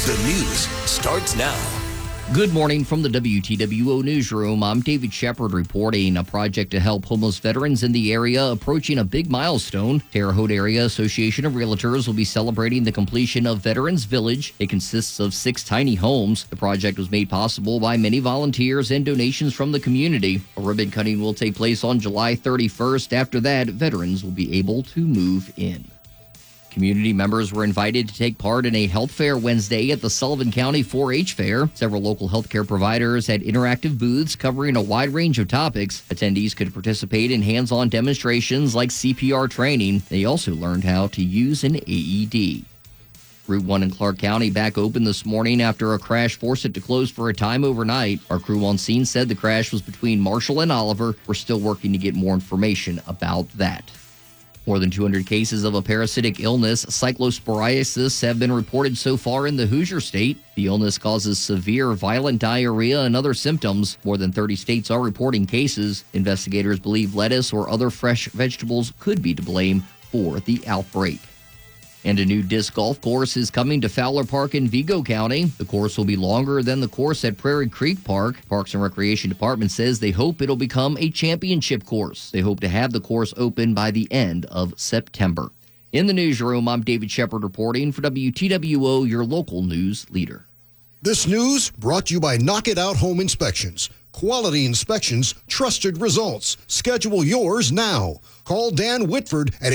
The news starts now. Good morning from the WTWO newsroom. I'm David Shepard reporting. A project to help homeless veterans in the area approaching a big milestone. Terre Haute Area Association of Realtors will be celebrating the completion of Veterans Village. It consists of 6 tiny homes. The project was made possible by many volunteers and donations from the community. A ribbon cutting will take place on July 31st. After that, veterans will be able to move in. Community members were invited to take part in a health fair Wednesday at the Sullivan County 4-H Fair. Several local healthcare providers had interactive booths covering a wide range of topics. Attendees could participate in hands-on demonstrations like CPR training. They also learned how to use an AED. Route 1 in Clark County back open this morning after a crash forced it to close for a time overnight. Our crew on scene said the crash was between Marshall and Oliver. We're still working to get more information about that. More than 200 cases of a parasitic illness, cyclosporiasis, have been reported so far in the Hoosier State. The illness causes severe, violent diarrhea and other symptoms. More than 30 states are reporting cases. Investigators believe lettuce or other fresh vegetables could be to blame for the outbreak. And a new disc golf course is coming to Fowler Park in Vigo County. The course will be longer than the course at Prairie Creek Park. Parks and Recreation Department says they hope it'll become a championship course. They hope to have the course open by the end of September. In the newsroom, I'm David Shepard reporting for WTWO, your local news leader. This news brought to you by Knock It Out Home Inspections. Quality inspections, trusted results. Schedule yours now. Call Dan Whitford at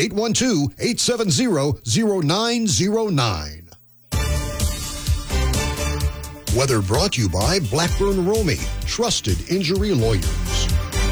812-870-0909. Weather brought to you by Blackburn Romy, trusted injury lawyers.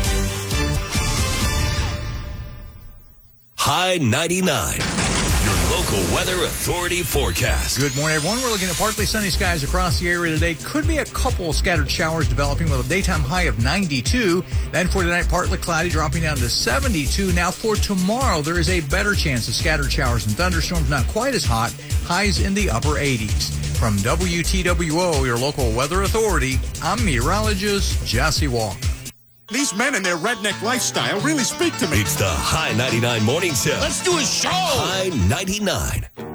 High 99. Local Weather Authority forecast. Good morning, everyone. We're looking at partly sunny skies across the area today. Could be a couple scattered showers developing with a daytime high of 92. Then for tonight, partly cloudy, dropping down to 72. Now for tomorrow, there is a better chance of scattered showers and thunderstorms, not quite as hot. Highs in the upper 80s. From WTWO, your local weather authority, I'm meteorologist Jesse Walker. These men and their redneck lifestyle really speak to me. It's the High 99 Morning Show. Let's do a show. High 99.